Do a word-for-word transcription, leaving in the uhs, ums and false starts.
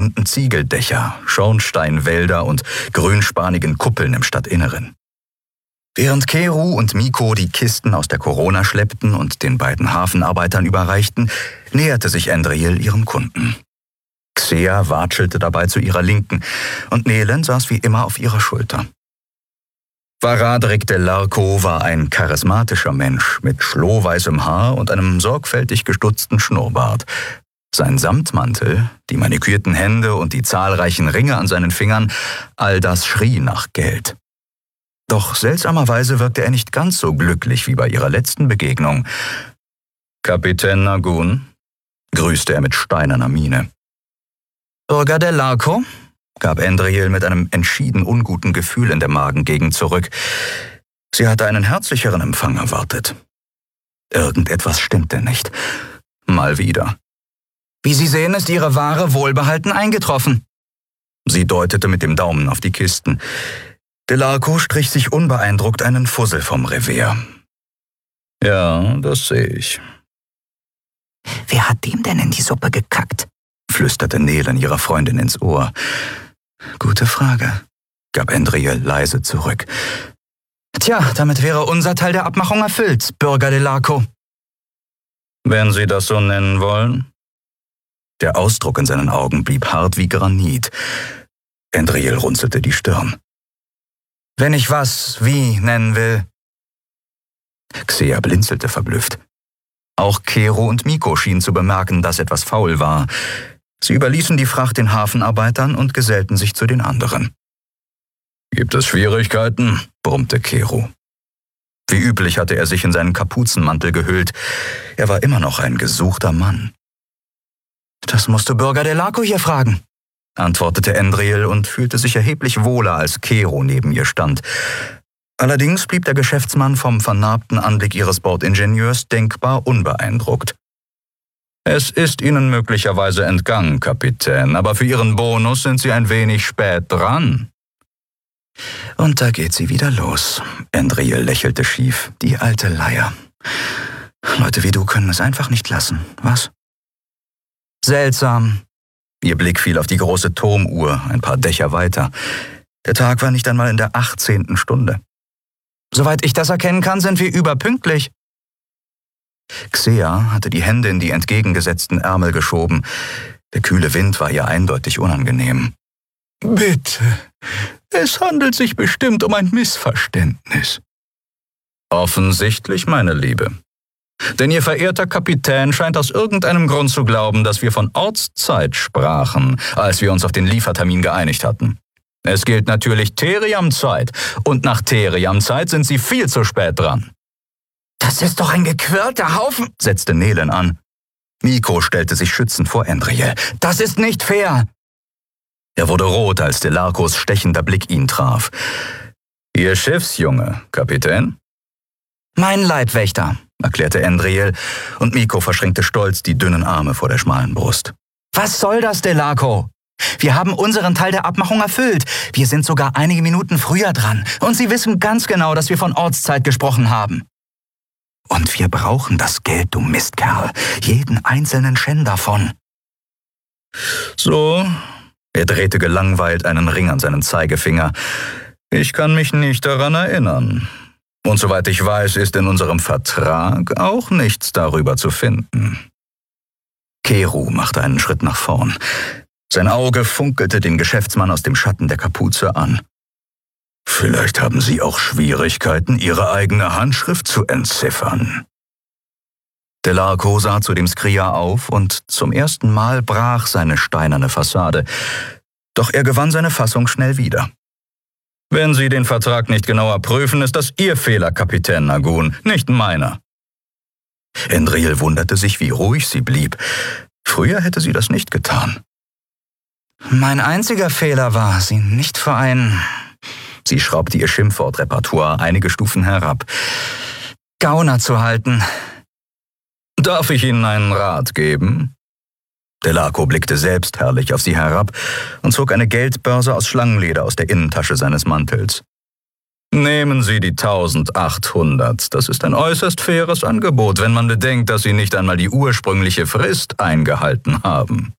bunten Ziegeldächer, Schornsteinwälder und grünspanigen Kuppeln im Stadtinneren. Während Keru und Mikko die Kisten aus der Corona schleppten und den beiden Hafenarbeitern überreichten, näherte sich Andriel ihrem Kunden. Xea watschelte dabei zu ihrer Linken und Nelen saß wie immer auf ihrer Schulter. Varadrik de Larco war ein charismatischer Mensch mit schlohweißem Haar und einem sorgfältig gestutzten Schnurrbart. Sein Samtmantel, die manikürten Hände und die zahlreichen Ringe an seinen Fingern, all das schrie nach Geld. Doch seltsamerweise wirkte er nicht ganz so glücklich wie bei ihrer letzten Begegnung. »Kapitän Nagun«, grüßte er mit steinerner Miene. »Bürger de Larco«, gab Andriel mit einem entschieden unguten Gefühl in der Magengegend zurück. Sie hatte einen herzlicheren Empfang erwartet. Irgendetwas stimmte nicht. Mal wieder. »Wie Sie sehen, ist Ihre Ware wohlbehalten eingetroffen.« Sie deutete mit dem Daumen auf die Kisten. De Larco strich sich unbeeindruckt einen Fussel vom Revers. »Ja, das sehe ich.« »Wer hat dem denn in die Suppe gekackt?« flüsterte Nelen ihrer Freundin ins Ohr. »Gute Frage«, gab Andriel leise zurück. »Tja, damit wäre unser Teil der Abmachung erfüllt, Bürger de Larco.« »Wenn Sie das so nennen wollen?« Der Ausdruck in seinen Augen blieb hart wie Granit. Andriel runzelte die Stirn. »Wenn ich was wie nennen will.« Xea blinzelte verblüfft. Auch Keru und Mikko schienen zu bemerken, dass etwas faul war. Sie überließen die Fracht den Hafenarbeitern und gesellten sich zu den anderen. »Gibt es Schwierigkeiten?« brummte Keru. Wie üblich hatte er sich in seinen Kapuzenmantel gehüllt. Er war immer noch ein gesuchter Mann. »Das musst du Bürger de Larco hier fragen«, antwortete Andriel und fühlte sich erheblich wohler, als Keru neben ihr stand. Allerdings blieb der Geschäftsmann vom vernarbten Anblick ihres Bordingenieurs denkbar unbeeindruckt. »Es ist Ihnen möglicherweise entgangen, Kapitän, aber für Ihren Bonus sind Sie ein wenig spät dran.« »Und da geht sie wieder los.« Andriel lächelte schief. »Die alte Leier. Leute wie du können es einfach nicht lassen, was?« »Seltsam.« Ihr Blick fiel auf die große Turmuhr, ein paar Dächer weiter. Der Tag war nicht einmal in der achtzehnten Stunde. »Soweit ich das erkennen kann, sind wir überpünktlich.« Xea hatte die Hände in die entgegengesetzten Ärmel geschoben. Der kühle Wind war ihr eindeutig unangenehm. »Bitte, es handelt sich bestimmt um ein Missverständnis.« »Offensichtlich, meine Liebe. Denn Ihr verehrter Kapitän scheint aus irgendeinem Grund zu glauben, dass wir von Ortszeit sprachen, als wir uns auf den Liefertermin geeinigt hatten. Es gilt natürlich Teriam-Zeit, und nach Teriam-Zeit sind Sie viel zu spät dran.« »Das ist doch ein gequirlter Haufen«, setzte Nelen an. Mikko stellte sich schützend vor Andriel. »Das ist nicht fair.« Er wurde rot, als de Larcos stechender Blick ihn traf. »Ihr Schiffsjunge, Kapitän?« »Mein Leibwächter«, erklärte Andriel, und Mikko verschränkte stolz die dünnen Arme vor der schmalen Brust. »Was soll das, de Larco? Wir haben unseren Teil der Abmachung erfüllt. Wir sind sogar einige Minuten früher dran. Und Sie wissen ganz genau, dass wir von Ortszeit gesprochen haben.« »Und wir brauchen das Geld, du Mistkerl. Jeden einzelnen Schen davon.« »So«, er drehte gelangweilt einen Ring an seinen Zeigefinger. »Ich kann mich nicht daran erinnern. Und soweit ich weiß, ist in unserem Vertrag auch nichts darüber zu finden.« Keru machte einen Schritt nach vorn. Sein Auge funkelte den Geschäftsmann aus dem Schatten der Kapuze an. »Vielleicht haben Sie auch Schwierigkeiten, Ihre eigene Handschrift zu entziffern.« De Larco sah zu dem Skria auf und zum ersten Mal brach seine steinerne Fassade. Doch er gewann seine Fassung schnell wieder. »Wenn Sie den Vertrag nicht genauer prüfen, ist das Ihr Fehler, Kapitän Nagun, nicht meiner.« Andriel wunderte sich, wie ruhig sie blieb. Früher hätte sie das nicht getan. »Mein einziger Fehler war, Sie nicht vor einen...« Sie schraubte ihr Schimpfwortrepertoire einige Stufen herab. »Gauner zu halten.« »Darf ich Ihnen einen Rat geben?« De Larco blickte selbstherrlich auf sie herab und zog eine Geldbörse aus Schlangenleder aus der Innentasche seines Mantels. »Nehmen Sie die eintausendachthundert. Das ist ein äußerst faires Angebot, wenn man bedenkt, dass Sie nicht einmal die ursprüngliche Frist eingehalten haben.«